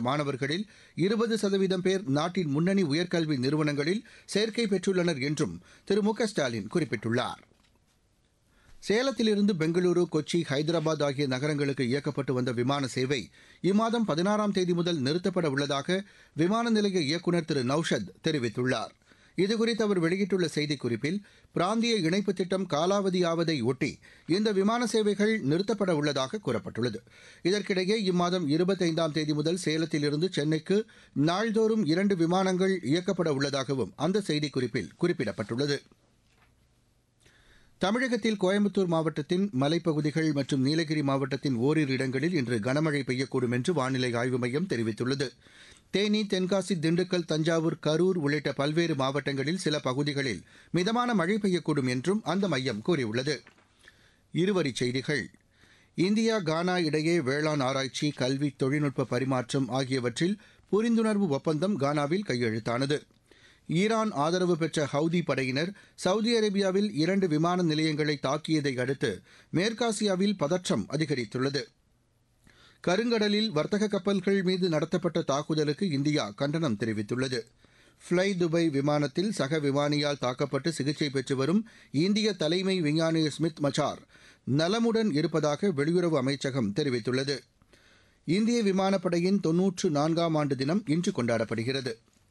மாணவர்களில் 20% பேர் நாட்டின் முன்னணி உயர்கல்வி நிறுவனங்களில் சேர்க்கை பெற்றுள்ளனர் என்றும் திரு மு க ஸ்டாலின் குறிப்பிட்டுள்ளார். சேலத்திலிருந்து பெங்களூரு, கொச்சி, ஹைதராபாத் ஆகிய நகரங்களுக்கு இயக்கப்பட்டு வந்த விமான சேவை இம்மாதம் 16ஆம் தேதி முதல் நிறுத்தப்பட உள்ளதாக விமான நிலைய இயக்குநர் திரு நௌஷத் தெரிவித்துள்ளார். இதுகுறித்து அவர் வெளியிட்டுள்ள செய்திக்குறிப்பில், பிராந்திய இணைப்பு திட்டம் காலாவதியாவதை ஒட்டி இந்த விமான சேவைகள் நிறுத்தப்பட உள்ளதாக கூறப்பட்டுள்ளது. இதற்கிடையே இம்மாதம் 25ஆம் தேதி முதல் சேலத்திலிருந்து சென்னைக்கு நாள்தோறும் 2 விமானங்கள் இயக்கப்பட உள்ளதாகவும் அந்த செய்திக்குறிப்பில் குறிப்பிடப்பட்டுள்ளது. தமிழகத்தில் கோயம்புத்தூர் மாவட்டத்தின் மலைப்பகுதிகள் மற்றும் நீலகிரி மாவட்டத்தின் ஓரிரு இடங்களில் இன்று கனமழை பெய்யக்கூடும் என்று வானிலை ஆய்வு மையம் தெரிவித்துள்ளது. தேனி, தென்காசி, திண்டுக்கல், தஞ்சாவூர், கரூர் உள்ளிட்ட பல்வேறு மாவட்டங்களில் சில பகுதிகளில் மிதமான மழை பெய்யக்கூடும் என்றும் அந்த மையம் கூறியுள்ளது. இருவரிச் செய்திகள். இந்தியா கானா இடையே வேளாண் ஆராய்ச்சி, கல்வி, தொழில்நுட்ப பரிமாற்றம் ஆகியவற்றில் புரிந்துணர்வு ஒப்பந்தம் கானாவில் கையெழுத்தானது. ஈரான் ஆதரவு பெற்ற ஹவுதி படையினர் சவுதி அரேபியாவில் 2 விமான நிலையங்களை தாக்கியதை அடுத்து மேற்காசியாவில் பதற்றம் அதிகரித்துள்ளது. கருங்கடலில் வர்த்தக கப்பல்கள் மீது நடத்தப்பட்ட தாக்குதலுக்கு இந்தியா கண்டனம் தெரிவித்துள்ளது. ஃப்ளை துபாய் விமானத்தில் சக விமானியால் தாக்கப்பட்டு சிகிச்சை பெற்று வரும் இந்திய தலைமை விஞ்ஞானி ஸ்மித் மச்சார் நலமுடன் இருப்பதாக வெளியுறவு அமைச்சகம் தெரிவித்துள்ளது. இந்திய விமானப்படையின் 94ஆம் ஆண்டு தினம் இன்று கொண்டாடப்படுகிறது.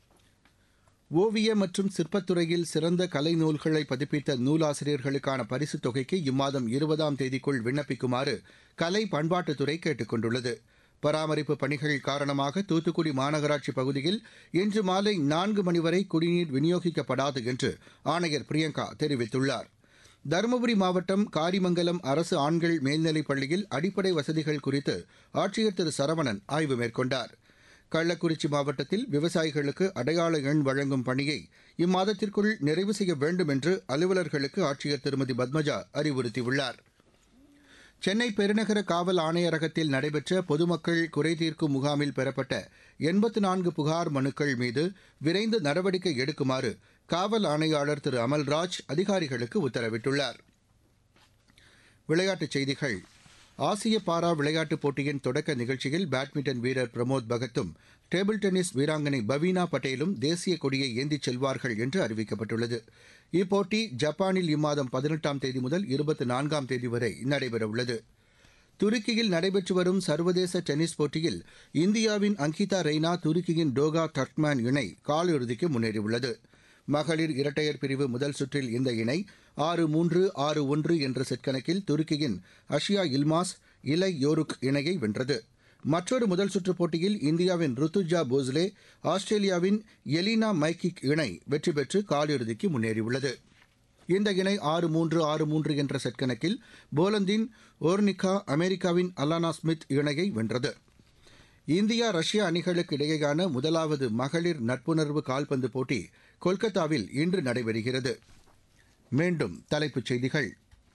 ஓவிய மற்றும் சிற்பத்துறையில் சிறந்த கலை நூல்களை பதிப்பித்த நூலாசிரியர்களுக்கான பரிசுத் தொகைக்கு இம்மாதம் 20ஆம் தேதிக்குள் விண்ணப்பிக்குமாறு கலை பண்பாட்டுத்துறை கேட்டுக் கொண்டுள்ளது. பராமரிப்பு பணிகள் காரணமாக தூத்துக்குடி மாநகராட்சி பகுதியில் இன்று மாலை 4 மணி வரை குடிநீர் விநியோகிக்கப்படாது என்று ஆணையர் பிரியங்கா தெரிவித்துள்ளார். தருமபுரி மாவட்டம் காரிமங்கலம் அரசு ஆண்கள் மேல்நிலைப் பள்ளியில் அடிப்படை வசதிகள் குறித்து ஆட்சியர் திரு சரவணன் ஆய்வு மேற்கொண்டார். கள்ளக்குறிச்சி மாவட்டத்தில் விவசாயிகளுக்கு அடையாள எண் வழங்கும் பணியை இம்மாதத்திற்குள் நிறைவு செய்ய வேண்டும் என்று அலுவலர்களுக்கு ஆட்சியர் திருமதி பத்மஜா அறிவுறுத்தியுள்ளார். சென்னை பெருநகர காவல் ஆணையரகத்தில் நடைபெற்ற பொதுமக்கள் குறைதீர்க்கும் முகாமில் பெறப்பட்ட 84 புகார் மனுக்கள் மீது விரைந்து நடவடிக்கை எடுக்குமாறு காவல் ஆணையாளர் திரு அமல்ராஜ் அதிகாரிகளுக்கு உத்தரவிட்டுள்ளார். விளையாட்டுச் செய்திகள். ஆசிய பாரா விளையாட்டுப் போட்டியின் தொடக்க நிகழ்ச்சியில் பேட்மிண்டன் வீரர் பிரமோத் பகத்தும் டேபிள் டென்னிஸ் வீராங்கனை பவீனா பட்டேலும் தேசிய கொடியை ஏந்திச் செல்வார்கள் என்று அறிவிக்கப்பட்டுள்ளது. இப்போட்டி ஜப்பானில் இம்மாதம் 18ஆம் தேதி முதல் 24ஆம் தேதி வரை நடைபெறவுள்ளது. துருக்கியில் நடைபெற்று வரும் சர்வதேச டென்னிஸ் போட்டியில் இந்தியாவின் அங்கிதா ரெய்னா துருக்கியின் டோகா டர்க்மேன் இணை காலிறுதிக்கு முன்னேறியுள்ளது. மகளிர் இரட்டையர் பிரிவு முதல் சுற்றில் இந்த இணை 6-3, 6-1 என்ற செட் கணக்கில் துருக்கியின் அஷியா இல்மாஸ் இலை யோருக் இணையை வென்றது. மற்றொரு முதல் சுற்றுப் போட்டியில் இந்தியாவின் ருத்துஜா போஸ்லே ஆஸ்திரேலியாவின் எலினா மைக்கிக் இணை வெற்றி பெற்று காலிறுதிக்கு முன்னேறியுள்ளது. இந்த இணை 6-3, 6-3 என்ற செட் கணக்கில் போலந்தின் ஓர்னிகா அமெரிக்காவின் அலானா ஸ்மித் இணையை வென்றது. இந்தியா ரஷ்யா அணிகளுக்கு இடையேயான முதலாவது மகளிர் நட்புணர்வு கால்பந்து போட்டி கொல்கத்தாவில் இன்று நடைபெறுகிறது. மீண்டும் தலைப்புச் செய்திகள்.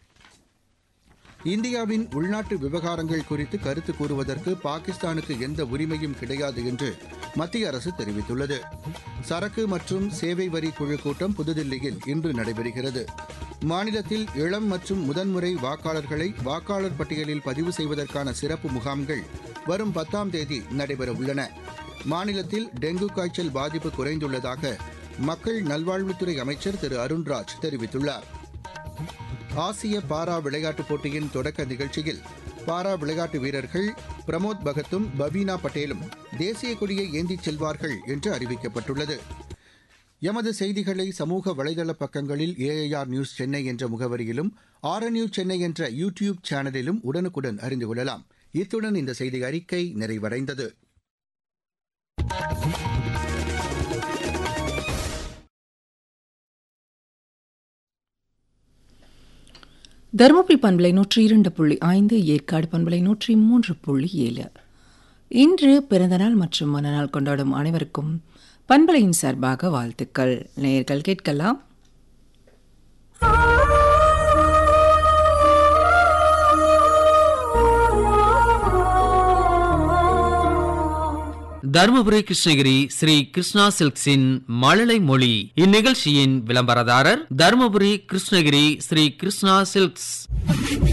இந்தியாவின் உள்நாட்டு விவகாரங்கள் குறித்து கருத்து கூறுவதற்கு பாகிஸ்தானுக்கு எந்த உரிமையும் கிடையாது என்று மத்திய அரசு தெரிவித்துள்ளது. சரக்கு மற்றும் சேவை வரி குழு கூட்டம் புதுதில்லியில் இன்று நடைபெறுகிறது. மாநிலத்தில் இளம் மற்றும் முதன்முறை வாக்காளர்களை வாக்காளர் பட்டியலில் பதிவு செய்வதற்கான சிறப்பு முகாம்கள் வரும் 10ஆம் தேதி நடைபெறவுள்ளன. மாநிலத்தில் டெங்கு காய்ச்சல் பாதிப்பு குறைந்துள்ளதாக மக்கள் நல்வாழ்வுத்துறை அமைச்சர் திரு அருண்ராஜ் தெரிவித்துள்ளார். ஆசிய பாரா விளையாட்டுப் போட்டியின் தொடக்க நிகழ்ச்சியில் பாரா விளையாட்டு வீரர்கள் பிரமோத் பகத்தும் பவீனா பட்டேலும் தேசிய கொடியை ஏந்திச் செல்வார்கள் என்று அறிவிக்கப்பட்டுள்ளது. எமது செய்திகளை சமூக வலைதள பக்கங்களில் AIR நியூஸ் சென்னை என்ற முகவரியிலும் RNU சென்னை என்ற யூடியூப் சேனலிலும் உடனுக்குடன் அறிந்து கொள்ளலாம். இத்துடன் இந்த செய்தி அறிக்கை நிறைவடைந்தது. தருமபுரி பண்பலை 102.5, ஏற்காடு பண்பலை 103.7. இன்று பிறந்தநாள் மற்றும் மனநாள் கொண்டாடும் அனைவருக்கும் பண்பலையின் சார்பாக வாழ்த்துக்கள். நேயர்கள் கேட்கலாம். தருமபுரி கிருஷ்ணகிரி ஸ்ரீ கிருஷ்ணா சில்க்ஸின் மழலை மொழி. இந்நிகழ்ச்சியின் விளம்பரதாரர் தருமபுரி கிருஷ்ணகிரி ஸ்ரீ கிருஷ்ணா சில்க்ஸ்.